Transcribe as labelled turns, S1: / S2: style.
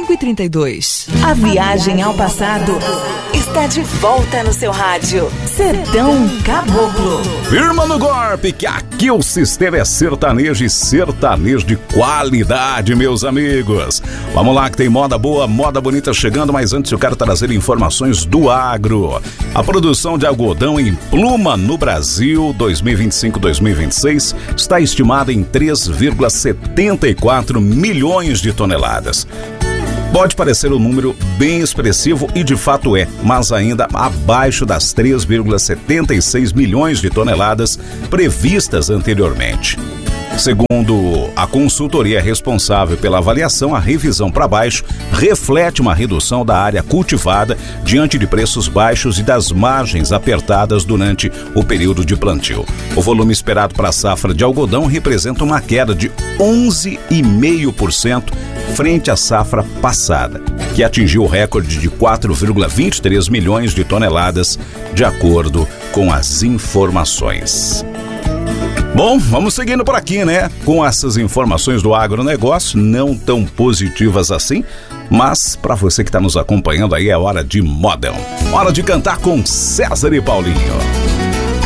S1: 3532.
S2: A viagem ao passado está de volta no seu rádio. Sertão Caboclo.
S3: Firma no golpe, que aqui o sistema é sertanejo e sertanejo de qualidade, meus amigos. Vamos lá que tem moda boa, moda bonita chegando, mas antes eu quero trazer informações do agro. A produção de algodão em pluma no Brasil 2025-2026 está estimada em 3,74 milhões de toneladas. Pode parecer um número bem expressivo e de fato é, mas ainda abaixo das 3,76 milhões de toneladas previstas anteriormente. Segundo a consultoria responsável pela avaliação, a revisão para baixo reflete uma redução da área cultivada diante de preços baixos e das margens apertadas durante o período de plantio. O volume esperado para a safra de algodão representa uma queda de 11,5% frente à safra passada, que atingiu o recorde de 4,23 milhões de toneladas, de acordo com as informações. Bom, vamos seguindo por aqui, né? Com essas informações do agronegócio, não tão positivas assim, mas para você que está nos acompanhando aí é hora de modão. Hora de cantar com César e Paulinho.